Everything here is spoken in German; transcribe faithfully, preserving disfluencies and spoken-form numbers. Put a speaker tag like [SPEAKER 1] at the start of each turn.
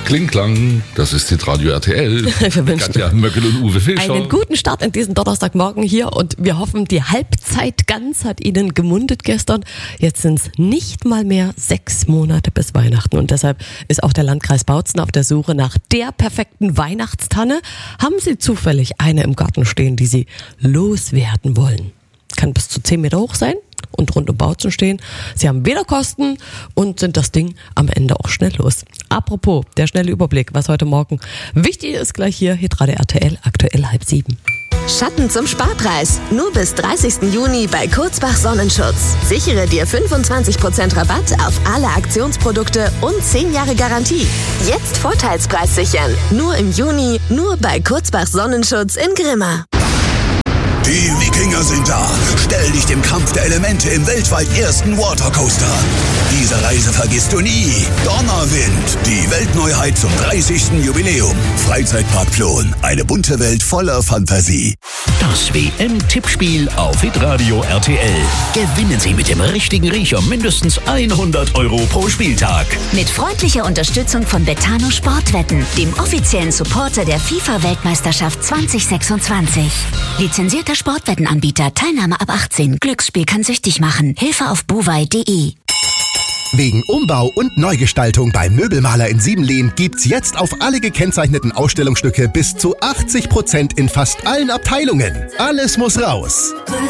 [SPEAKER 1] Kling Klang, das ist die Radio R T L.
[SPEAKER 2] Wir wünschen
[SPEAKER 1] Katja Möckel und Uwe Fischer.
[SPEAKER 2] einen guten Start in diesen Donnerstagmorgen hier und wir hoffen, die Halbzeit ganz hat Ihnen gemundet gestern. Jetzt sind es nicht mal mehr sechs Monate bis Weihnachten und deshalb ist auch der Landkreis Bautzen auf der Suche nach der perfekten Weihnachtstanne. Haben Sie zufällig eine im Garten stehen, die Sie loswerden wollen? Kann bis zu zehn Meter hoch sein und rund um Bautzen stehen. Sie haben weder Kosten und sind das Ding am Ende auch schnell los. Apropos, der schnelle Überblick, was heute Morgen wichtig ist, gleich hier, Hitradio R T L, aktuell halb sieben.
[SPEAKER 3] Schatten zum Sparpreis. Nur bis dreißigsten Juni bei Kurzbach Sonnenschutz. Sichere dir fünfundzwanzig Prozent Rabatt auf alle Aktionsprodukte und zehn Jahre Garantie. Jetzt Vorteilspreis sichern. Nur im Juni, nur bei Kurzbach Sonnenschutz in Grimma.
[SPEAKER 4] Die Wikinger sind da. Stell dich dem Kampf der Elemente im weltweit ersten Watercoaster. Diese Reise vergisst du nie. Donnerwind, die Weltneuheit zum dreißigsten Jubiläum. Freizeitpark Plon, eine bunte Welt voller Fantasie.
[SPEAKER 5] Das W M-Tippspiel auf Hitradio R T L. Gewinnen Sie mit dem richtigen Riecher mindestens hundert Euro pro Spieltag.
[SPEAKER 6] Mit freundlicher Unterstützung von Betano Sportwetten, dem offiziellen Supporter der FIFA-Weltmeisterschaft zwanzig sechsundzwanzig. Lizenzierter Sportwettenanbieter, Teilnahme ab achtzehn. Glücksspiel kann süchtig machen. Hilfe auf buwei punkt de.
[SPEAKER 7] Wegen Umbau und Neugestaltung beim Möbelmaler in Siebenlehn gibt's jetzt auf alle gekennzeichneten Ausstellungsstücke bis zu achtzig Prozent in fast allen Abteilungen. Alles muss raus.